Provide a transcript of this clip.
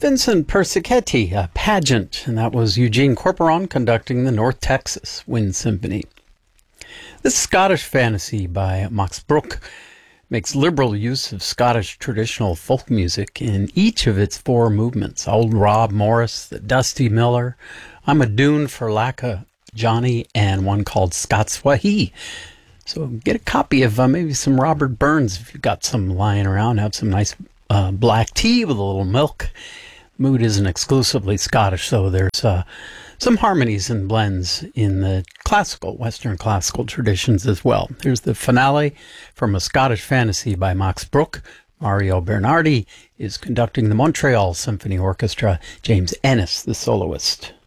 Vincent Persichetti, a pageant, and that was Eugene Corporon conducting the North Texas Wind Symphony. This Scottish fantasy by Max Bruch makes liberal use of Scottish traditional folk music in each of its four movements. Old Rob Morris, the Dusty Miller, I'm a Dune for Lacka Johnny, and one called Scots Wahee. So get a copy of maybe some Robert Burns if you've got some lying around. Have some nice black tea with a little milk. Mood isn't exclusively Scottish, so there's some harmonies and blends in the Western classical traditions as well. Here's the finale from A Scottish Fantasy by Max Bruch. Mario Bernardi is conducting the Montreal Symphony Orchestra. James Ennis, the soloist.